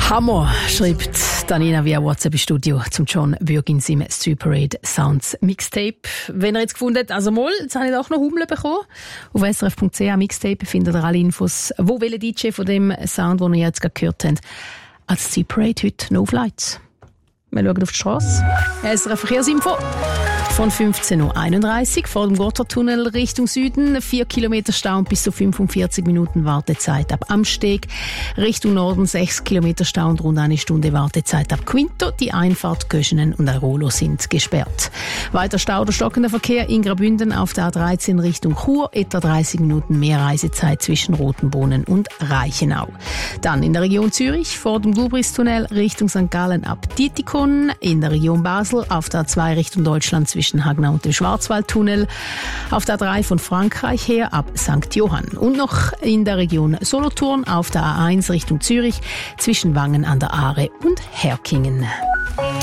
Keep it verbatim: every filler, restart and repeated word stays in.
Hammer, schreibt Danina via WhatsApp im Studio zum John Bürgin im Super eight Sounds Mixtape. Wenn ihr jetzt gefunden habt, also mal, jetzt habe ich auch noch Hummel bekommen. Auf s r f punkt c h Mixtape findet ihr alle Infos, wo welcher D J von dem Sound, den ihr jetzt gerade gehört habt, als Super eight heute No Flights. Wir schauen auf die Strasse. S R F Verkehrsinfo. Von fünfzehn Uhr einunddreißig vor dem Gotthardtunnel Richtung Süden. vier Kilometer Stau und bis zu fünfundvierzig Minuten Wartezeit ab Amsteg. Richtung Norden sechs Kilometer Stau und rund eine Stunde Wartezeit ab Quinto. Die Einfahrt Göschenen und Airolo sind gesperrt. Weiter Stau oder stockender Verkehr in Graubünden auf der A dreizehn Richtung Chur. Etwa dreißig Minuten mehr Reisezeit zwischen Rotenbohnen und Reichenau. Dann in der Region Zürich vor dem Gubristunnel Richtung Sankt Gallen ab Dietikon. In der Region Basel auf der A zwei Richtung Deutschland zwischen Hagnau und dem Schwarzwaldtunnel, auf der A drei von Frankreich her ab Sankt Johann und noch in der Region Solothurn auf der A eins Richtung Zürich zwischen Wangen an der Aare und Herkingen.